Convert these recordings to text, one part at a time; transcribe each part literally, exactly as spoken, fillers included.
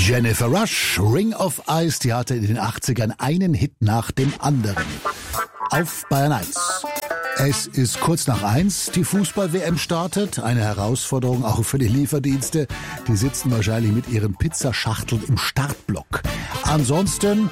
Jennifer Rush, Ring of Ice, die hatte in den achtzigern einen Hit nach dem anderen. Auf Bayern eins. Es ist kurz nach eins, die Fußball-W M startet. Eine Herausforderung auch für die Lieferdienste. Die sitzen wahrscheinlich mit ihren Pizzaschachteln im Startblock. Ansonsten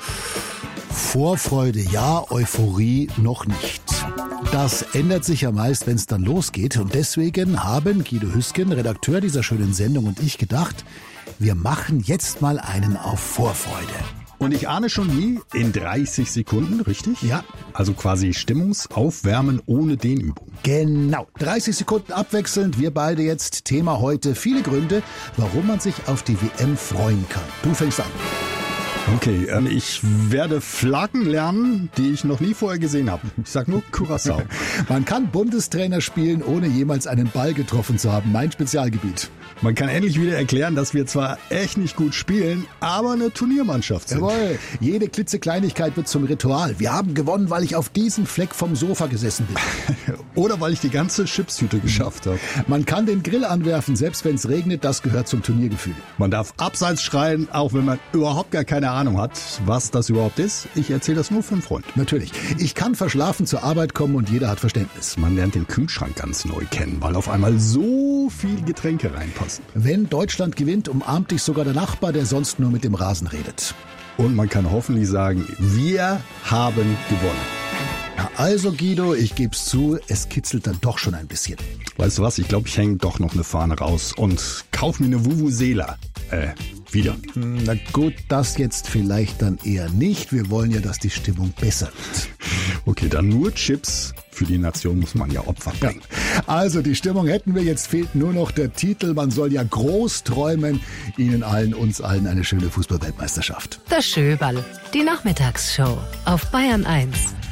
Vorfreude ja, Euphorie noch nicht. Das ändert sich ja meist, wenn es dann losgeht. Und deswegen haben Guido Hüsken, Redakteur dieser schönen Sendung, und ich gedacht, wir machen jetzt mal einen auf Vorfreude. Und ich ahne schon wie in dreißig Sekunden, richtig? Ja. Also quasi Stimmungsaufwärmen ohne Dehnübung. Genau. dreißig Sekunden abwechselnd. Wir beide jetzt. Thema heute: viele Gründe, warum man sich auf die W M freuen kann. Du fängst an. Okay, ähm, ich werde Flaggen lernen, die ich noch nie vorher gesehen habe. Ich sag nur Curaçao. Man kann Bundestrainer spielen, ohne jemals einen Ball getroffen zu haben. Mein Spezialgebiet. Man kann endlich wieder erklären, dass wir zwar echt nicht gut spielen, aber eine Turniermannschaft sind. Jawohl, jede klitzekleinigkeit wird zum Ritual. Wir haben gewonnen, weil ich auf diesem Fleck vom Sofa gesessen bin. Oder weil ich die ganze Chipstüte geschafft habe. Man kann den Grill anwerfen, selbst wenn es regnet. Das gehört zum Turniergefühl. Man darf abseits schreien, auch wenn man überhaupt gar keine Ahnung hat, was das überhaupt ist. Ich erzähle das nur für einen Freund. Natürlich. Ich kann verschlafen zur Arbeit kommen und jeder hat Verständnis. Man lernt den Kühlschrank ganz neu kennen, weil auf einmal so viel Getränke reinpassen. Wenn Deutschland gewinnt, umarmt dich sogar der Nachbar, der sonst nur mit dem Rasen redet. Und man kann hoffentlich sagen, wir haben gewonnen. Ja, also Guido, ich geb's zu, es kitzelt dann doch schon ein bisschen. Weißt du was, ich glaube, ich hänge doch noch eine Fahne raus und kauf mir eine Vuvuzela. Äh, wieder. Na gut, das jetzt vielleicht dann eher nicht. Wir wollen ja, dass die Stimmung besser wird. Okay, dann nur Chips. Für die Nation muss man ja Opfer bringen. Ja. Also die Stimmung hätten wir, jetzt fehlt nur noch der Titel. Man soll ja groß träumen. Ihnen allen, uns allen eine schöne Fußball-Weltmeisterschaft. Das Schöberl, die Nachmittagsshow auf Bayern eins.